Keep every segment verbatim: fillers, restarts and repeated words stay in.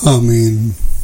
ஆமீன்.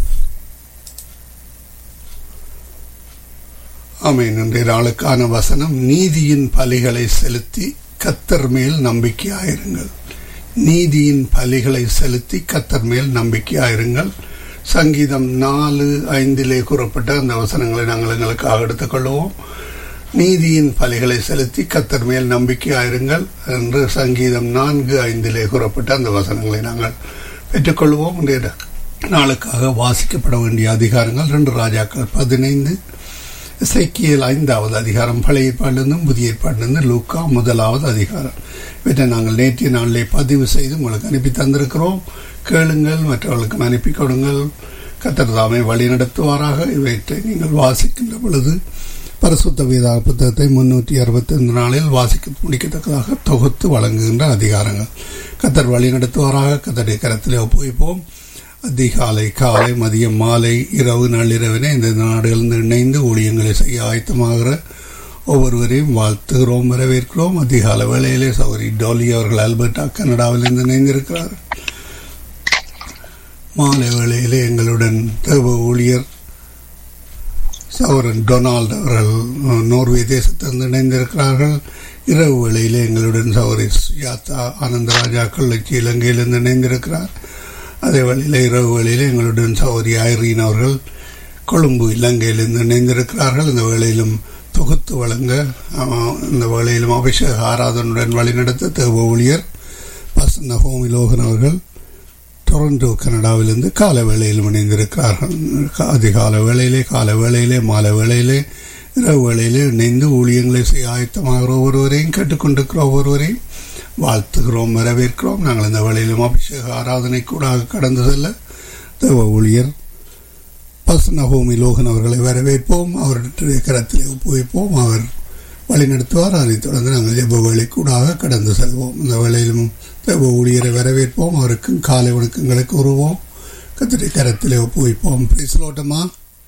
ஆமீன். இன்றைய நாளுக்கான வசனம், நீதியின் பலிகளை செலுத்தி கர்த்தர் மேல் நம்பிக்கையாயிருங்கள். நீதியின் பலிகளை செலுத்தி கர்த்தர் மேல் நம்பிக்கையாயிருங்கள். சங்கீதம் நாலு ஐந்திலே கூறப்பட்ட அந்த வசனங்களை நாங்கள் எங்களுக்காக எடுத்துக் கொள்வோம். நீதியின் பலிகளை செலுத்தி கர்த்தர் மேல் நம்பிக்கையாயிருங்கள் என்று சங்கீதம் நான்கு ஐந்திலே கூறப்பட்ட அந்த வசனங்களை நாங்கள் பெற்றுக்கொள்வோம். இன்றைய நாளுக்காக வாசிக்கப்பட வேண்டிய அதிகாரங்கள் ரெண்டு ராஜாக்கள் பதினைந்து, எசேக்கியேல் ஐந்தாவது அதிகாரம், பழைய ஏற்பாட்டிலிருந்தும் புதிய ஏற்பாட்டிலிருந்து லூக்கா முதலாவது அதிகாரம். இவற்றை நாங்கள் நேற்றைய நாளிலே பதிவு செய்து உங்களுக்கு அனுப்பி தந்திருக்கிறோம். கேளுங்கள், மற்றவர்களுக்கு அனுப்பி கொடுங்கள். கர்த்தர் தாமே வழி நடத்துவாராக. இவற்றை நீங்கள் வாசிக்கின்ற பொழுது பரிசுத்த வேதா புத்தகத்தை முன்னூற்றி அறுபத்தி ஐந்து நாளில் வாசிக்க முடிக்கத்தக்கதாக தொகுத்து வழங்குகின்ற அதிகாரங்கள். கர்த்தர் வழி நடத்துவாராக. கர்த்தருடைய கரத்திலே ஒப்புவிப்போம். அதிகாலை, காலை, மதியம், மாலை, இரவு, நள்ளிரவினை இந்த நாடுகளிலிருந்து இணைந்து ஊழியங்களை செய்ய ஆயத்தமாகிற ஒவ்வொருவரையும் வாழ்த்துகிறோம், வரவேற்கிறோம். அதிகால வேளையிலே சௌரி டோலி அவர்கள் அல்பர்டா கனடாவிலிருந்து இணைந்திருக்கிறார். மாலை வேளையிலே எங்களுடன் தேவ ஊழியர் சௌரன் டொனால்டு அவர்கள் நோர்வே தேசத்திலிருந்து இணைந்திருக்கிறார்கள். இரவு வேளையிலே எங்களுடன் சௌரி சுஜாதா ஆனந்தராஜா கள்ளச்சி இலங்கையிலிருந்து இணைந்திருக்கிறார். அதே வேளையில் இரவு வேளையில் எங்களுடன் சௌரி ஐரீன் அவர்கள் கொழும்பு இலங்கையிலிருந்து இணைந்திருக்கிறார்கள். இந்த வேளையிலும் தொகுத்து வழங்க, இந்த வேளையிலும் அபிஷேக ஆராதனுடன் வழிநடத்த தேவ ஊழியர் பசந்த ஹோமிலோகன் அவர்கள் டொரண்டோ கனடாவிலிருந்து கால வேளையிலும் இணைந்திருக்கிறார்கள். அதிகால வேளையிலே, கால வேளையிலே, மாலை வேளையிலே, இரவு வேளையிலே இணைந்து ஊழியங்களை செய்ய ஆயத்தமாகிற ஒவ்வொருவரையும் கேட்டுக்கொண்டிருக்கிற ஒவ்வொருவரையும் வாழ்த்துகிறோம், வரவேற்கிறோம். நாங்கள் இந்த வேளையிலும் அபிஷேக ஆராதனை கூட கடந்து செல்ல தேவ ஊழியர் பசன ஹோமி லோகன் அவர்களை வரவேற்போம். அவருடைய கரத்திலே ஒப்புவிப்போம். அவர் வழிநடத்துவார். அதைத் தொடர்ந்து நாங்கள் ஜெப வேலை கூடாக கடந்து செல்வோம். இந்த வேளையிலும் தேவ ஊழியரை வரவேற்போம். அவருக்கும் காலை வணக்கங்களுக்கு உருவோம். கர்த்தருடைய கரத்திலே ஒப்புவிப்போம். பிரைஸ்லோட்டமா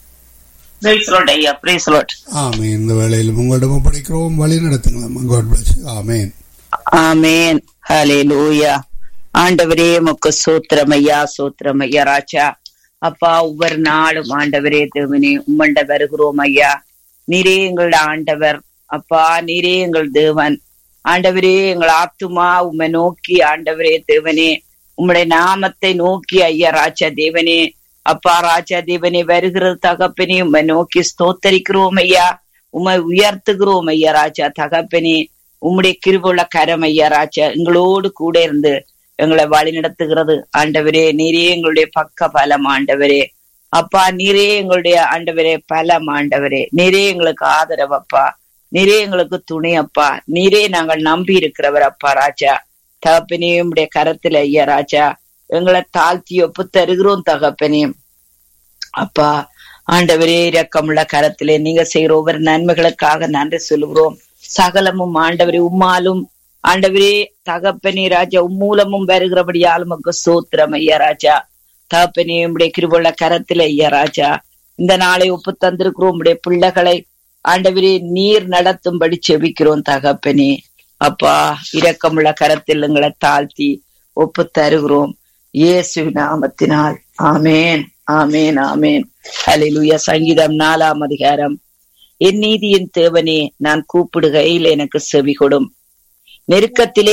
ஆமேன். இந்த வேளையிலும் உங்களிடமும் படிக்கிறோம், வழி நடத்துங்களா. God plus. ஆமேன். ஆமேன். ஹல்லேலூயா. ஆண்டவரே உமக்கு ஸ்தோத்திரம் ஐயா, ஸ்தோத்திரம் ஐயா ராஜா. அப்பா, ஒவ்வொரு நாளும் ஆண்டவரே தேவனே உம்மண்ட வருகிறோம் ஐயா. நீரே எங்களோட ஆண்டவர் அப்பா, நீரே எங்கள் தேவன் ஆண்டவரே. எங்கள் ஆத்துமா உம்மை நோக்கி ஆண்டவரே தேவனே, உம்முடைய நாமத்தை நோக்கி ஐயா ராஜா தேவனே. அப்பா ராஜா தேவனே, வருகிறது தகப்பனே, உம்மை நோக்கி ஸ்தோத்தரிக்கிறோம் ஐயா, உம்மை உயர்த்துகிறோம் ஐயா ராஜா தகப்பனே. உம்முடைய கிருபையுள்ள கரம் ஐயா ராஜா எங்களோடு கூட இருந்து எங்களை வழி நடத்துகிறது ஆண்டவரே. நீரே எங்களுடைய பக்க பலம் ஆண்டவரே. அப்பா, நீரே எங்களுடைய ஆண்டவரே பலம் ஆண்டவரே. நீரே எங்களுக்கு ஆதரவு அப்பா, நீரே எங்களுக்கு துணை அப்பா, நீரே நாங்கள் நம்பி இருக்கிறவர் அப்பா ராஜா தகப்பனே. உம்முடைய கரத்துல ஐயா ராஜா எங்களை தாழ்த்தி ஒப்பு தருகிறோம் தகப்பனே. அப்பா ஆண்டவரே, இரக்கமுள்ள கரத்திலே நீங்க செய்கிற ஒவ்வொரு நன்மைகளுக்காக நன்றி சொல்லுகிறோம். சகலமும் ஆண்டவரே உம்மாலும் ஆண்டவரே தகப்பனே ராஜா உம்மூலமும் வருகிறபடியால் உமக்கு ஸ்தோத்திரம் ஐயா ராஜா தகப்பனே. உம்முடைய கிருபையுள்ள கரத்திலே ஐயா ராஜா இந்த நாளை ஒப்பு தந்திருக்கிறோம். உம்முடைய பிள்ளைகளை ஆண்டவரே நீர் நடத்தும்படி செபிக்கிறோம் தகப்பனே. அப்பா, இரக்கமுள்ள கரத்தில் எங்களை தாழ்த்தி ஒப்பு தருகிறோம் இயேசு நாமத்தினால். ஆமேன், ஆமேன், ஆமேன். ஹல்லேலூயா. சங்கீதம் நாலாம் அதிகாரம். என் நீதியின் தேவனே, நான் கூப்பிடுகையில் எனக்கு செவி கொடும். நெருக்கத்திலே